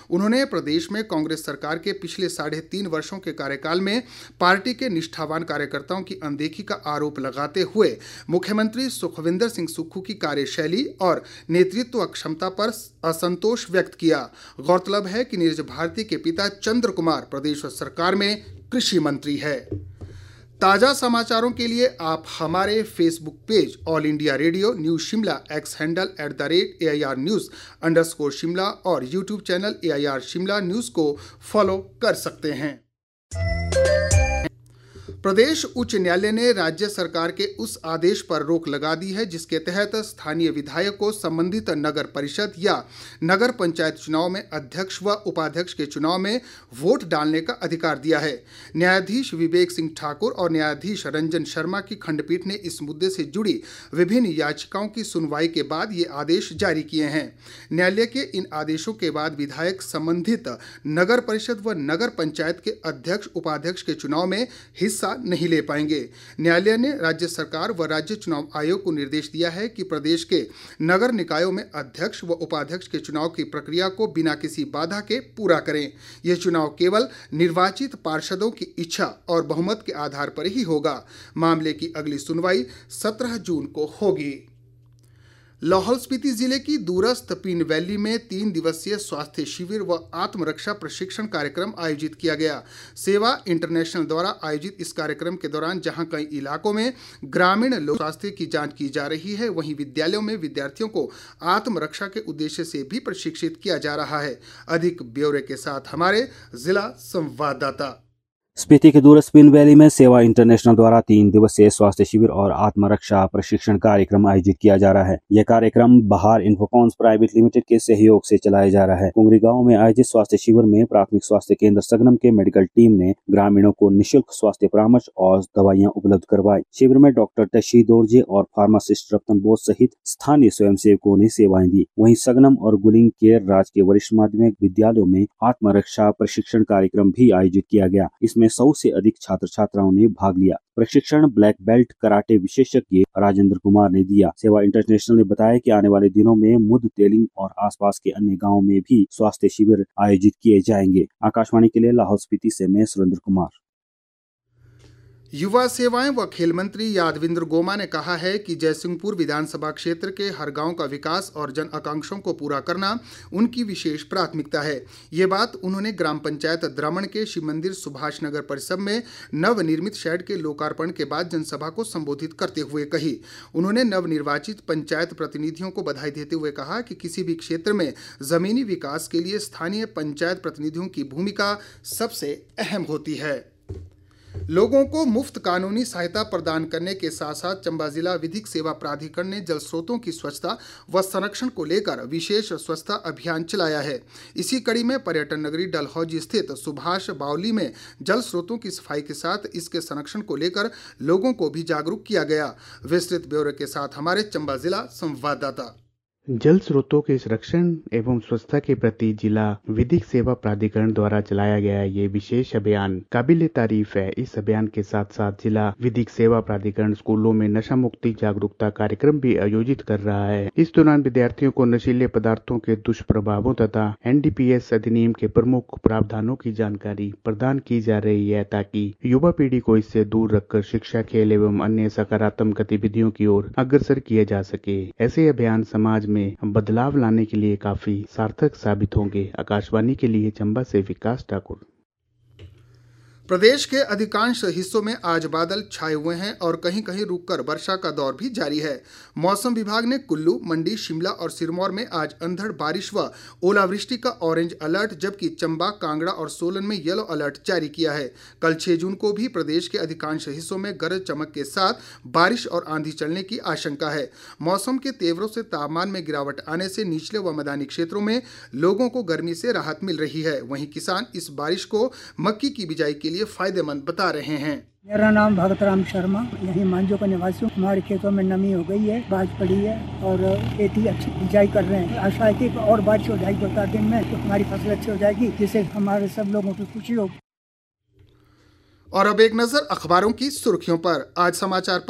उन्होंने प्रदेश में कांग्रेस सरकार के पिछले 3.5 वर्षों के कार्यकाल में पार्टी के निष्ठावान कार्यकर्ताओं की अनदेखी का आरोप लगाते हुए मुख्यमंत्री सुखविंदर सिंह सुक्खू की कार्यशैली और नेतृत्व क्षमता पर असंतोष व्यक्त किया। गौरतलब है कि नीरज भारती के पिता चंद्र कुमार प्रदेश सरकार में कृषि मंत्री है। ताज़ा समाचारों के लिए आप हमारे Facebook page all India radio news Shimla, x handle @AIR News_शिमला और YouTube channel AIR Shimla news को फॉलो कर सकते हैं। प्रदेश उच्च न्यायालय ने राज्य सरकार के उस आदेश पर रोक लगा दी है जिसके तहत स्थानीय विधायक को संबंधित नगर परिषद या नगर पंचायत चुनाव में अध्यक्ष व उपाध्यक्ष के चुनाव में वोट डालने का अधिकार दिया है। न्यायाधीश विवेक सिंह ठाकुर और न्यायाधीश रंजन शर्मा की खंडपीठ ने इस मुद्दे से जुड़ी विभिन्न याचिकाओं की सुनवाई के बाद ये आदेश जारी किए हैं। न्यायालय के इन आदेशों के बाद विधायक संबंधित नगर परिषद व नगर पंचायत के अध्यक्ष उपाध्यक्ष के चुनाव में हिस्सा नहीं ले पाएंगे। न्यायालय ने राज्य सरकार व राज्य चुनाव आयोग को निर्देश दिया है कि प्रदेश के नगर निकायों में अध्यक्ष व उपाध्यक्ष के चुनाव की प्रक्रिया को बिना किसी बाधा के पूरा करें। यह चुनाव केवल निर्वाचित पार्षदों की इच्छा और बहुमत के आधार पर ही होगा। मामले की अगली सुनवाई 17 जून को होगी। लाहौल स्पीति जिले की दूरस्थ पीन वैली में 3 दिवसीय स्वास्थ्य शिविर व आत्मरक्षा प्रशिक्षण कार्यक्रम आयोजित किया गया। सेवा इंटरनेशनल द्वारा आयोजित इस कार्यक्रम के दौरान जहां कई इलाकों में ग्रामीण लोक स्वास्थ्य की जांच की जा रही है, वहीं विद्यालयों में विद्यार्थियों को आत्मरक्षा के उद्देश्य से भी प्रशिक्षित किया जा रहा है। अधिक ब्यौरे के साथ हमारे जिला संवाददाता। स्पीति के दूरस्थ पीन वैली में सेवा इंटरनेशनल द्वारा 3 दिवसीय स्वास्थ्य शिविर और आत्मरक्षा प्रशिक्षण कार्यक्रम आयोजित किया जा रहा है। यह कार्यक्रम बहार इन्फोकॉन्स प्राइवेट लिमिटेड के सहयोग से चलाया जा रहा है। कुंगरी गांव में आयोजित स्वास्थ्य शिविर में प्राथमिक स्वास्थ्य केंद्र सगनम के मेडिकल टीम ने ग्रामीणों को निःशुल्क स्वास्थ्य परामर्श और दवाइयां उपलब्ध करवाई। शिविर में डॉक्टर टशी दोरजे और फार्मासिस्ट रतन बोस सहित स्थानीय स्वयंसेवकों ने सेवाएं दी। वहीं सगनम और गुलिंग केयर राजकीय वरिष्ठ माध्यमिक विद्यालयों में आत्मरक्षा प्रशिक्षण कार्यक्रम भी आयोजित किया गया। इसमें 100 से अधिक छात्र छात्राओं ने भाग लिया। प्रशिक्षण ब्लैक बेल्ट कराटे विशेषज्ञ राजेंद्र कुमार ने दिया। सेवा इंटरनेशनल ने बताया कि आने वाले दिनों में मुद तेलिंग और आसपास के अन्य गांवों में भी स्वास्थ्य शिविर आयोजित किए जाएंगे। आकाशवाणी के लिए लाहौल स्पीति से मैं सुरेंद्र कुमार। युवा सेवाएं व खेल मंत्री यादविंद्र गोमा ने कहा है कि जयसिंहपुर विधानसभा क्षेत्र के हर गांव का विकास और जन आकांक्षाओं को पूरा करना उनकी विशेष प्राथमिकता है। ये बात उन्होंने ग्राम पंचायत द्रमण के शिव मंदिर सुभाष नगर परिसर में नवनिर्मित शेड के लोकार्पण के बाद जनसभा को संबोधित करते हुए कही। उन्होंने नवनिर्वाचित पंचायत प्रतिनिधियों को बधाई देते हुए कहा कि किसी भी क्षेत्र में जमीनी विकास के लिए स्थानीय पंचायत प्रतिनिधियों की भूमिका सबसे अहम होती है। लोगों को मुफ्त कानूनी सहायता प्रदान करने के साथ साथ चंबा जिला विधिक सेवा प्राधिकरण ने जल स्रोतों की स्वच्छता व संरक्षण को लेकर विशेष स्वच्छता अभियान चलाया है। इसी कड़ी में पर्यटन नगरी डलहौजी स्थित सुभाष बावली में जल स्रोतों की सफाई के साथ इसके संरक्षण को लेकर लोगों को भी जागरूक किया गया। विस्तृत ब्यौरे के साथ हमारे चंबा जिला संवाददाता। जल स्रोतों के संरक्षण एवं स्वच्छता के प्रति जिला विधिक सेवा प्राधिकरण द्वारा चलाया गया ये विशेष अभियान काबिले तारीफ है। इस अभियान के साथ साथ जिला विधिक सेवा प्राधिकरण स्कूलों में नशा मुक्ति जागरूकता कार्यक्रम भी आयोजित कर रहा है। इस दौरान विद्यार्थियों को नशीले पदार्थों के दुष्प्रभावों तथा NDPS अधिनियम के प्रमुख प्रावधानों की जानकारी प्रदान की जा रही है ताकि युवा पीढ़ी को इससे दूर रखकर शिक्षा, खेल एवं अन्य सकारात्मक गतिविधियों की ओर अग्रसर किया जा सके। ऐसे अभियान समाज में बदलाव लाने के लिए काफी सार्थक साबित होंगे। आकाशवाणी के लिए चंबा से विकास ठाकुर। प्रदेश के अधिकांश हिस्सों में आज बादल छाए हुए हैं और कहीं कहीं रुककर वर्षा का दौर भी जारी है। मौसम विभाग ने कुल्लू, मंडी, शिमला और सिरमौर में आज अंधड़ बारिश व ओलावृष्टि का ऑरेंज अलर्ट, जबकि चंबा, कांगड़ा और सोलन में येलो अलर्ट जारी किया है। कल 6 जून को भी प्रदेश के अधिकांश हिस्सों में गरज चमक के साथ बारिश और आंधी चलने की आशंका है। मौसम के तेवरों से तापमान में गिरावट आने से निचले व मैदानी क्षेत्रों में लोगों को गर्मी से राहत मिल रही है। वहीं किसान इस बारिश को मक्की की बिजाई के लिए फायदेमंद बता रहे हैं। मेरा नाम भगतराम शर्मा, यही मांझो का निवासी हूँ। हमारे खेतों में नमी हो गई है, बारिश पड़ी है और खेती अच्छी बिजाई कर रहे हैं। आशा है कि और बारिश हो जाएगी 2-4 दिन में तो हमारी फसल अच्छी हो जाएगी, जिससे हमारे सब लोगों की खुशी होगी। और अब एक नजर अखबारों की सुर्खियों पर। आज समाचार